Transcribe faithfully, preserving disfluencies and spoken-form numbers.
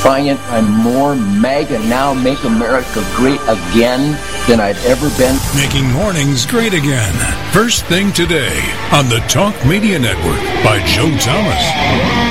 defiant. I'm more MAGA now, make America great again than I've ever been. Making mornings great again. First thing today on the Talk Media Network by Joe Thomas.